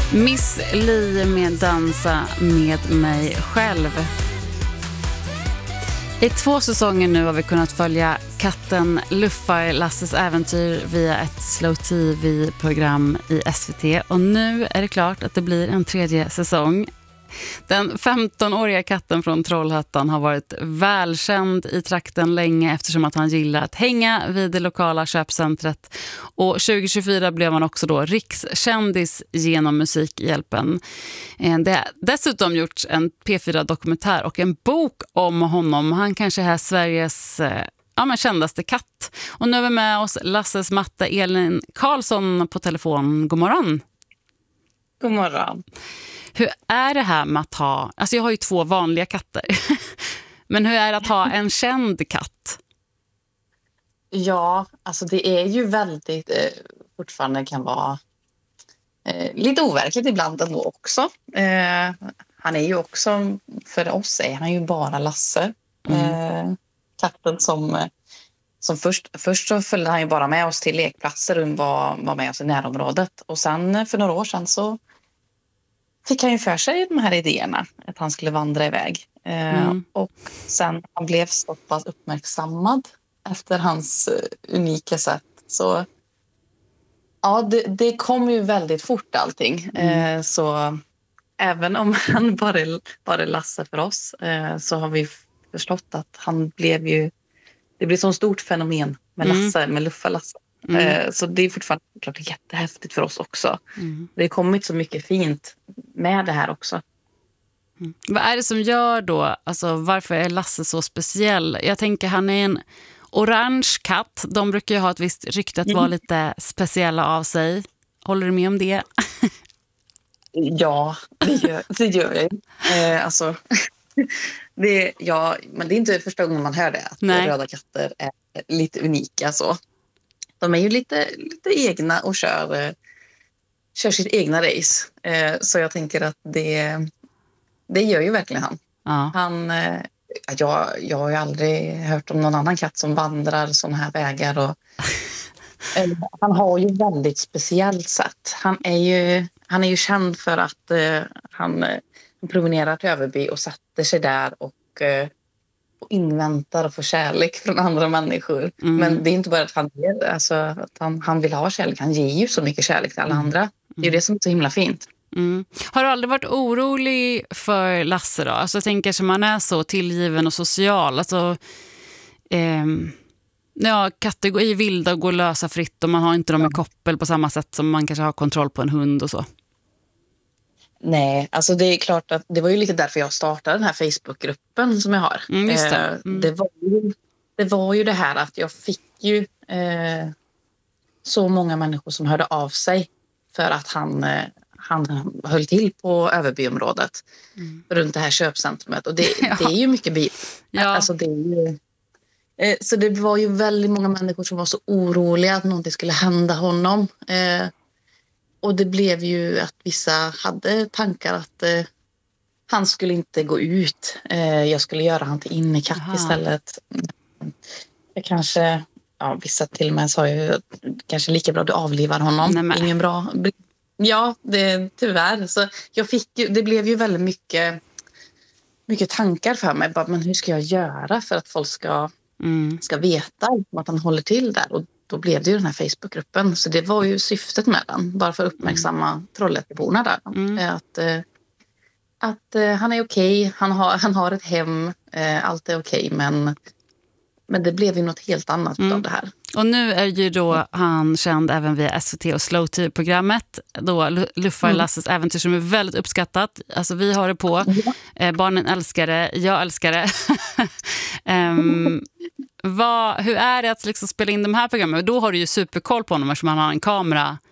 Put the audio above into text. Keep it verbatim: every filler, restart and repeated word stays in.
Miss Li med Dansa med mig själv. I två säsonger nu har vi kunnat följa katten Luffar Lasses äventyr via ett Slow T V-program i S V T. Och nu är det klart att det blir en tredje säsong. Den femtonåriga katten från Trollhättan har varit välkänd i trakten länge eftersom att han gillar att hänga vid det lokala köpcentret. Och tjugo tjugofyra blev han också då rikskändis genom Musikhjälpen. Det har dessutom gjorts en P fyra-dokumentär och en bok om honom. Han kanske är Sveriges ja, men kändaste katt. Och nu är vi med oss Lasses matte Elin Karlsson på telefon. God morgon. God morgon. Hur är det här med att ha... Alltså jag har ju två vanliga katter. Men hur är det att ha en känd katt? Ja, alltså det är ju väldigt... Eh, fortfarande kan vara eh, lite overkligt ibland ändå också. Eh, han är ju också... För oss är han ju bara Lasse. Eh, katten som... som först, först så följde han ju bara med oss till lekplatser och var, var med oss i närområdet. Och sen för några år sedan så... fick han ju för sig de här idéerna att han skulle vandra iväg. Mm. Eh, och sen han blev så pass uppmärksammad efter hans uh, unika sätt. Så ja, det, det kom ju väldigt fort allting. Mm. Eh, så även om han bara är, bara är Lasse för oss eh, så har vi förstått att han blev ju... Det blir så stort fenomen med Lasse, mm. med Luffa Lasse. Mm. Så det är fortfarande klart jättehäftigt för oss också. Mm. Det har kommit så mycket fint med det här också. Mm. Vad är det som gör då, alltså varför är Lasse så speciell? Jag tänker han är en orange katt. De brukar ju ha ett visst rykte att mm. vara lite speciella av sig. Håller du med om det? Ja, det gör, det gör jag. Eh, alltså, det, ja, men det är inte första gången man hör det. Att Nej. röda katter är lite unika så. De är ju lite, lite egna och kör, kör sitt egna race. Så jag tänker att det, det gör ju verkligen han. Ja. han jag, jag har ju aldrig hört om någon annan katt som vandrar såna här vägar. Och, han har ju väldigt speciellt sätt. Han är ju, han är ju känd för att han promenerar till Överby och sätter sig där och... och inväntar och får kärlek från andra människor. Mm. Men det är inte bara att han ger, alltså, att han, han vill ha kärlek. Han ger ju så mycket kärlek till alla mm. andra. Det är ju det som är så himla fint. Mm. Har du aldrig varit orolig för Lasse då? Alltså jag tänker som man är så tillgiven och social. Alltså, ehm, ja, katter går i vilda och går lösa fritt och man har inte dem i koppel på samma sätt som man kanske har kontroll på en hund och så. Nej, alltså det är klart att det var ju lite därför jag startade den här Facebookgruppen som jag har. Mm, just det. Mm. Det, var ju, det var ju det här att jag fick ju eh, så många människor som hörde av sig för att han, eh, han höll till på Överbyområdet mm. runt det här köpcentrumet. Och det, ja. det är ju mycket bil. Ja. Alltså det är ju, eh, så det var ju väldigt många människor som var så oroliga att någonting skulle hända honom. Eh, Och det blev ju att vissa hade tankar att eh, han skulle inte gå ut. Eh, jag skulle göra han till innekatt Aha. istället. Jag kanske, ja, vissa till och med sa ju att kanske lika bra du avlivar honom. Nej, Ingen bra. Ja, det, tyvärr. Så jag fick ju, det blev ju väldigt mycket, mycket tankar för mig. Bara, men hur ska jag göra för att folk ska, mm. ska veta att han håller till där? Och då blev det ju den här Facebookgruppen. Så det var ju syftet med den. Bara för att uppmärksamma mm. Trollhätteborna där. Mm. Att, att han är okej. Han har, han har ett hem. Allt är okej. Men, men det blev ju något helt annat mm. av det här. Och nu är ju då han känd även via S V T och Slow T V-programmet. Då Luffar mm. Lasses äventyr som är väldigt uppskattat. Alltså vi har det på. Ja. Barnen älskar det. Jag älskar det. um, Vad, hur är det att liksom spela in de här programmen? Då har du ju superkoll på honom eftersom han har en kamera